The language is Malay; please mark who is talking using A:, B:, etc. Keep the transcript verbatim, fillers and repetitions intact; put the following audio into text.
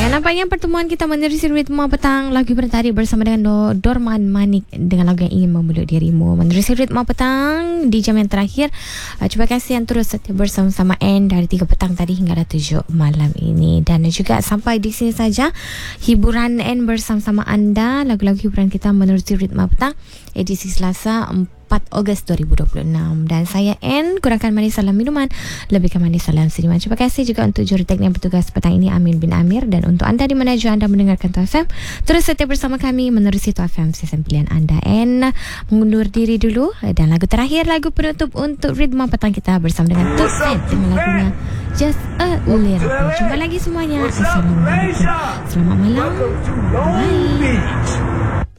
A: Dan nampaknya pertemuan kita menerusi ritma petang lagu hiburan tadi bersama dengan Do- Dorman Manik dengan lagu yang ingin memeluk dirimu. Menerusi ritma petang di jam yang terakhir. Uh, terima kasih yang terus setia bersama-sama N dari tiga petang tadi hingga dah tujuh malam ini. Dan juga sampai di sini saja hiburan N bersama-sama anda. Lagu-lagu hiburan kita menerusi ritma petang edisi Selasa empat Ogos dua ribu dua puluh enam. Dan saya N, kurangkan manis salam minuman, lebihkan manis salam senyuman. Terima kasih juga untuk juruteknik yang bertugas petang ini, Amin bin Amir. Dan untuk anda di mana jua anda mendengarkan Tu F M, terus setia bersama kami menerusi Tu F M, stesen pilihan anda. N mengundur diri dulu. Dan lagu terakhir, lagu penutup untuk ritma petang kita bersama dengan Tu Sen dengan lagunya Just a Little. Jumpa lagi semuanya. Assalamualaikum. Selamat malam. Bye.